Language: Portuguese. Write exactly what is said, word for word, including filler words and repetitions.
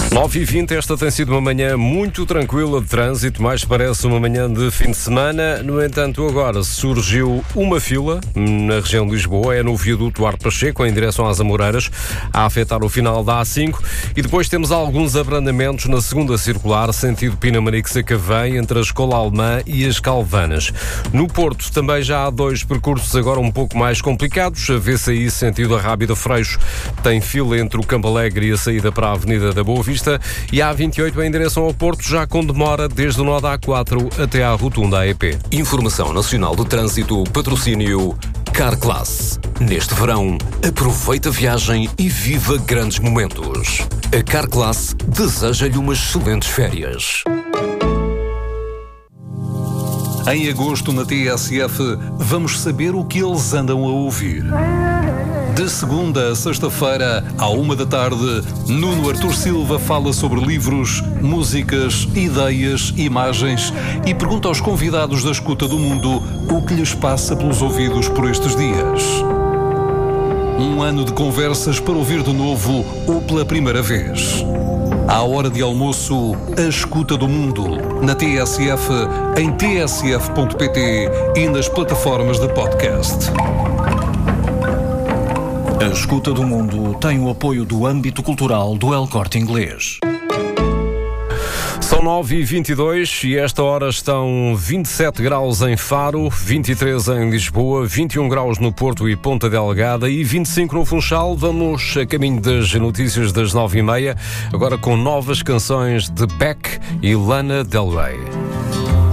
nove e vinte, esta tem sido uma manhã muito tranquila de trânsito, mais parece uma manhã de fim de semana. No entanto, agora surgiu uma fila na região de Lisboa, é no viaduto Duarte Pacheco, em direção às Amoreiras, a afetar o final da A cinco. E depois temos alguns abrandamentos na segunda circular, sentido Pinamanique-Sacavém, entre a Escola Alemã e as Calvanas. No Porto também já há dois percursos agora um pouco mais complicados. A V C I, sentido a Rábida Freixo, tem fila entre o Campo Alegre e a saída para a Avenida da Boa Vista. E a A vinte e oito em direção ao Porto, já com demora desde o nó da A quatro até à rotunda A E P. Informação Nacional do Trânsito, patrocínio Carglass. Neste verão, aproveita a viagem e viva grandes momentos. A Carglass deseja-lhe umas excelentes férias. Em agosto, na T S F, vamos saber o que eles andam a ouvir. De segunda a sexta-feira, à uma da tarde, Nuno Artur Silva fala sobre livros, músicas, ideias, imagens e pergunta aos convidados da Escuta do Mundo o que lhes passa pelos ouvidos por estes dias. Um ano de conversas para ouvir de novo ou pela primeira vez. À hora de almoço, a Escuta do Mundo, na T S F, em t s f ponto p t e nas plataformas de podcast. A Escuta do Mundo tem o apoio do âmbito cultural do El Corte Inglês. São nove e vinte e dois e esta hora estão vinte e sete graus em Faro, vinte e três em Lisboa, vinte e um graus no Porto e Ponta Delgada e vinte e cinco no Funchal. Vamos a caminho das notícias das nove e meia, agora com novas canções de Beck e Lana Del Rey.